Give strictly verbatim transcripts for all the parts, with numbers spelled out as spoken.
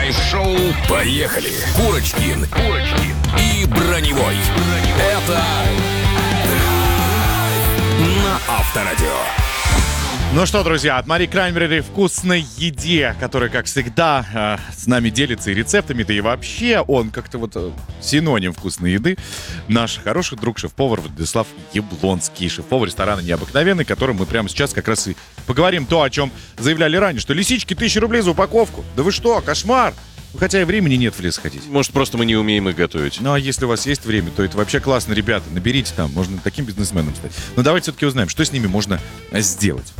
Драйв-шоу. Поехали. Курочкин, Курочкин и Броневой. Это Драйв на Авторадио. Ну что, друзья, от Мари Краймбрери вкусной еде, которая, как всегда, э, с нами делится и рецептами, да и вообще он как-то вот э, синоним вкусной еды. Наш хороший друг, шеф-повар Владислав Яблонский, шеф-повар ресторана «Необыкновенный», которым мы прямо сейчас как раз и поговорим то, о чем заявляли ранее, что лисички тысяча рублей за упаковку. Да вы что, кошмар! Хотя и времени нет в лес ходить. Может, просто мы не умеем их готовить. Ну, а если у вас есть время, то это вообще классно, ребята. Наберите там, можно таким бизнесменом стать. Но давайте все-таки узнаем, что с ними можно сделать.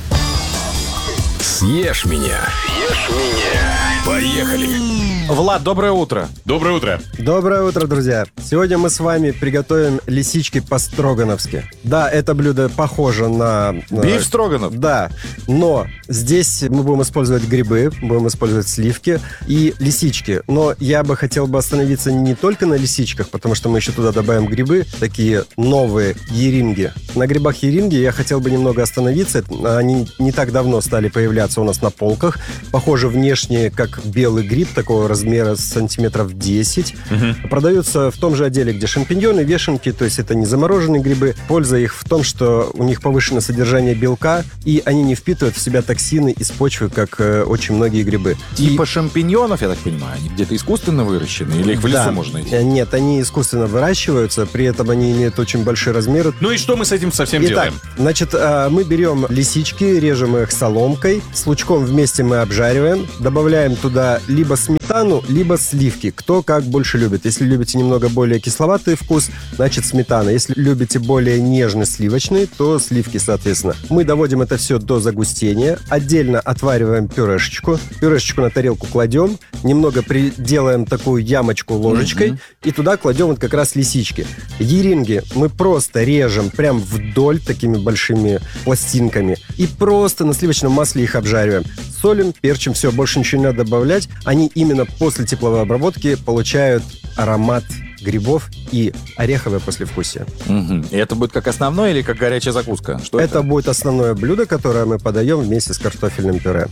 Съешь меня. Съешь меня. Поехали. Влад, доброе утро. Доброе утро. Доброе утро, друзья! Сегодня мы с вами приготовим лисички по-строгановски. Да, это блюдо похоже на... Биф строганов? Да, но здесь мы будем использовать грибы, будем использовать сливки и лисички. Но я бы хотел бы остановиться не только на лисичках, потому что мы еще туда добавим грибы, такие новые еринги. На грибах еринги я хотел бы немного остановиться. Они не так давно стали появляться у нас на полках. Похожи внешне как белый гриб, такого размера сантиметров десять. Угу. Продаются в том же отделе, где шампиньоны, вешенки, то есть это не замороженные грибы. Польза их в том, что у них повышенное содержание белка, и они не впитывают в себя токсины из почвы, как э, очень многие грибы. Типа и... шампиньонов, я так понимаю, они где-то искусственно выращены, или их в лесу да. можно найти? Нет, они искусственно выращиваются, при этом они имеют очень большие размеры. Ну и что мы с этим совсем Итак, делаем? значит, э, мы берем лисички, режем их соломкой, с лучком вместе мы обжариваем, добавляем туда либо сметану, либо сливки. Кто как больше любит. Если любите немного более кисловатый вкус, значит сметана. Если любите более нежный сливочный, то сливки, соответственно. Мы доводим это все до загустения. Отдельно отвариваем пюрешечку. Пюрешечку на тарелку кладем. Немного приделаем такую ямочку ложечкой. Mm-hmm. И туда кладем вот как раз лисички. Еринги мы просто режем прям вдоль такими большими пластинками. И просто на сливочном масле их обжариваем. Солим, перчим, все, больше ничего не надо добавлять. Они именно после тепловой обработки получают аромат грибов и ореховое послевкусие. Угу. И это будет как основное или как горячая закуска? Что это, это будет основное блюдо, которое мы подаем вместе с картофельным пюре.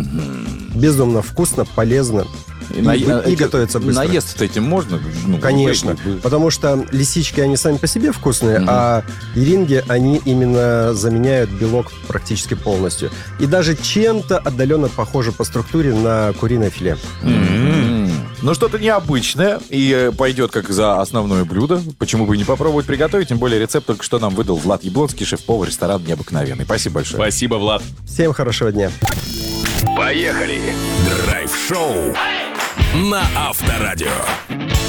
Угу. Безумно вкусно, полезно. И, и, на... и готовится быстро. Наесться этим можно? Ну, конечно, вы, вы, вы. потому что лисички, они сами по себе вкусные, угу. а еринги, они именно заменяют белок практически полностью. И даже чем-то отдаленно похожи по структуре на куриное филе. Mm-hmm. Ну, что-то необычное и пойдет как за основное блюдо. Почему бы и не попробовать приготовить? Тем более рецепт только что нам выдал Влад Яблонский, шеф-повар ресторана «Необыкновенный». Спасибо большое. Спасибо, Влад. Всем хорошего дня. Поехали. Драйв-шоу на Авторадио.